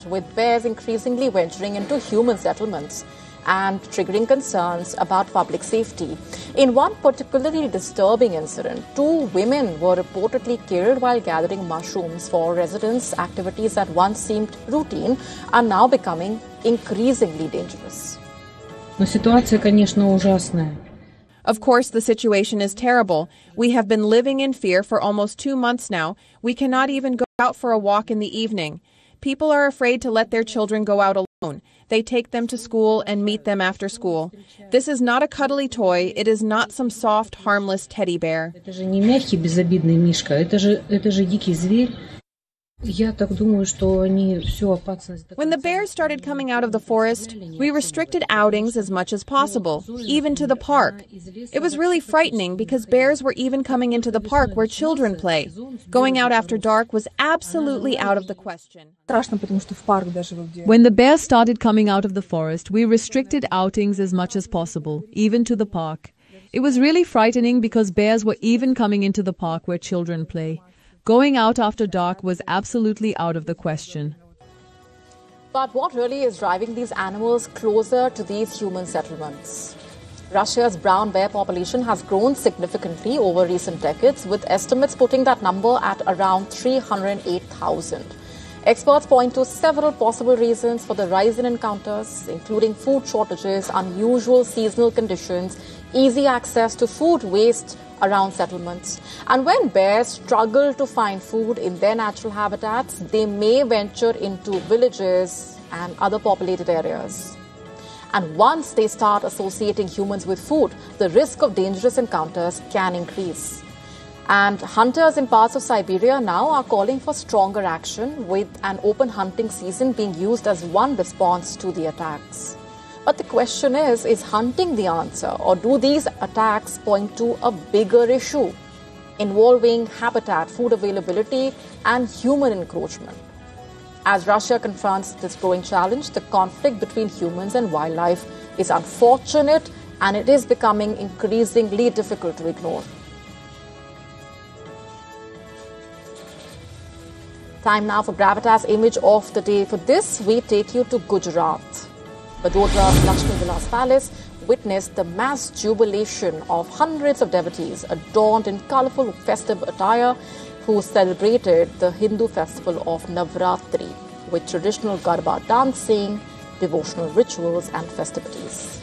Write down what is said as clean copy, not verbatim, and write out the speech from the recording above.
with bears increasingly venturing into human settlements and triggering concerns about public safety. In one particularly disturbing incident, 2 women were reportedly killed while gathering mushrooms for residents. Activities that once seemed routine are now becoming increasingly dangerous. Но ситуация, конечно, ужасная. Of course, the situation is terrible. We have been living in fear for almost 2 months now. We cannot even go out for a walk in the evening. People are afraid to let their children go out alone. They take them to school and meet them after school. This is not a cuddly toy. It is not some soft, harmless teddy bear. Это же не мягкий, безобидный мишка. Это же дикий зверь. Я так думаю, что они всю опасность... When the bears started coming out of the forest, we restricted outings as much as possible, even to the park. It was really frightening because bears were even coming into the park where children play. Going out after dark was absolutely out of the question. When the bears started coming out of the forest, we restricted outings as much as possible, even to the park. It was really frightening because bears were even coming into the park where children play. Going out after dark was absolutely out of the question. But what really is driving these animals closer to these human settlements? Russia's brown bear population has grown significantly over recent decades, with estimates putting that number at around 308,000. Experts point to several possible reasons for the rise in encounters, including food shortages, unusual seasonal conditions, easy access to food waste around settlements. And when bears struggle to find food in their natural habitats, they may venture into villages and other populated areas. And once they start associating humans with food, the risk of dangerous encounters can increase. And hunters in parts of Siberia now are calling for stronger action, with an open hunting season being used as one response to the attacks. But the question is hunting the answer, or do these attacks point to a bigger issue involving habitat, food availability, and human encroachment? As Russia confronts this growing challenge, the conflict between humans and wildlife is unfortunate, and it is becoming increasingly difficult to ignore. Time now for Gravitas Image of the Day. For this, we take you to Gujarat. Vadodara's Lakshmi Vilas Palace witnessed the mass jubilation of hundreds of devotees adorned in colourful festive attire who celebrated the Hindu festival of Navratri with traditional Garba dancing, devotional rituals and festivities.